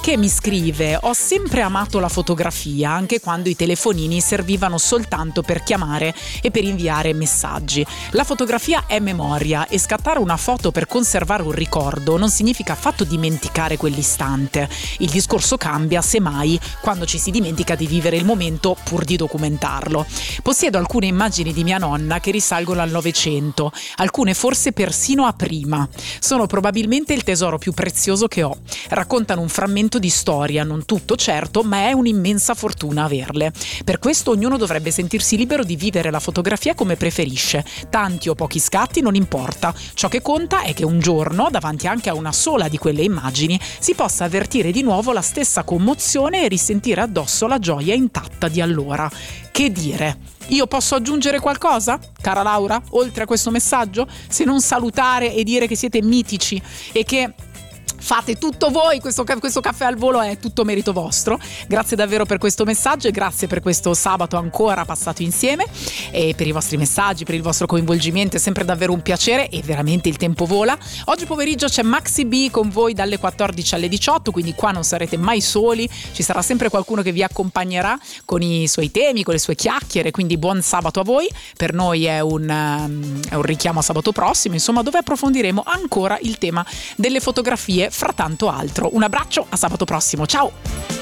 che mi scrive: ho sempre amato la fotografia, anche quando i telefonini servivano soltanto per chiamare e per inviare messaggi. La fotografia è memoria e scattare una foto per conservare un ricordo non significa affatto dimenticare quell'istante. Il discorso cambia, semmai, quando ci si dimentica di vivere il momento pur di documentarlo. Possiedo alcune immagini di mia nonna che risalgono al Novecento, alcune forse persino a prima. Sono probabilmente il tesoro più prezioso che ho. Raccontano un frammento di storia, non tutto certo, ma è un'immensa fortuna averle. Per questo ognuno dovrebbe sentirsi libero di vivere la fotografia come preferisce. Tanti o pochi scatti non importa. Ciò che conta è che un giorno, davanti anche a una sola di quelle immagini, si possa avvertire di nuovo la stessa commozione e risentire addosso la gioia intatta di allora. Che dire? Io posso aggiungere qualcosa, cara Laura, oltre a questo messaggio? Se non salutare e dire che siete mitici e che fate tutto voi, questo caffè al volo è tutto merito vostro. Grazie davvero per questo messaggio e grazie per questo sabato ancora passato insieme e per i vostri messaggi, per il vostro coinvolgimento. È sempre davvero un piacere e veramente il tempo vola. Oggi pomeriggio c'è Maxi B con voi dalle 14 alle 18, quindi qua non sarete mai soli, ci sarà sempre qualcuno che vi accompagnerà con i suoi temi, con le sue chiacchiere, quindi buon sabato a voi. Per noi è un richiamo a sabato prossimo, insomma, dove approfondiremo ancora il tema delle fotografie fra tanto altro. Un abbraccio, a sabato prossimo, ciao!